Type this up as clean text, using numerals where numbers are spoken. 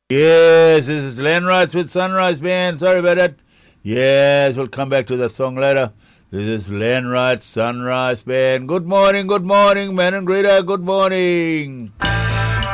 Yes, this is Len Rice with Sunrise Band. Sorry about that. Yes, we'll come back to that song later. This is Len Rice, Sunrise Band. Good morning, man and Greta. Good morning.